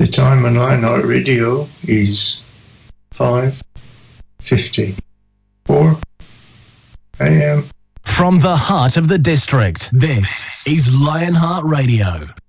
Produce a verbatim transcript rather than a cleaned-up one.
time on Lionheart Radio is five fifty-four a.m. From the heart of the district, this is Lionheart Radio.